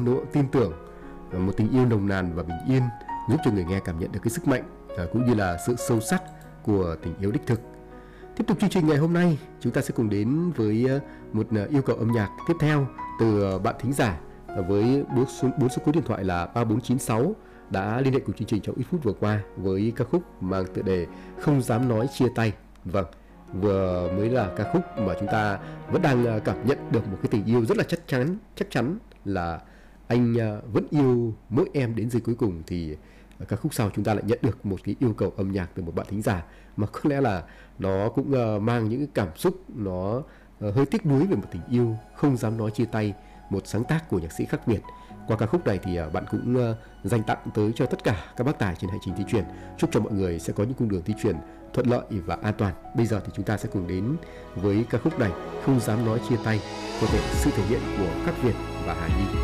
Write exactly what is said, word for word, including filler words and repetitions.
đúng không? Tin tưởng, một tình yêu nồng nàn và bình yên, giúp cho người nghe cảm nhận được cái sức mạnh cũng như là sự sâu sắc của tình yêu đích thực. Tiếp tục chương trình ngày hôm nay, chúng ta sẽ cùng đến với một yêu cầu âm nhạc tiếp theo từ bạn thính giả với bốn số, bốn số cuối điện thoại là ba bốn chín sáu đã liên hệ cùng chương trình trong ít phút vừa qua với ca khúc mang tựa đề Không Dám Nói Chia Tay. Vâng, vừa mới là ca khúc mà chúng ta vẫn đang cảm nhận được một cái tình yêu rất là chắc chắn, chắc chắn là anh vẫn yêu mỗi em đến giây cuối cùng. Thì ca khúc sau chúng ta lại nhận được một cái yêu cầu âm nhạc từ một bạn thính giả mà có lẽ là nó cũng mang những cảm xúc nó hơi tiếc nuối về một tình yêu không dám nói chia tay, một sáng tác của nhạc sĩ Khắc Việt. Qua ca khúc này thì bạn cũng dành tặng tới cho tất cả các bác tài trên hành trình di chuyển, chúc cho mọi người sẽ có những cung đường di chuyển thuận lợi và an toàn. Bây giờ thì chúng ta sẽ cùng đến với ca khúc này Không Dám Nói Chia Tay, có thể sự thể hiện của Khắc Việt và Hà Nhi.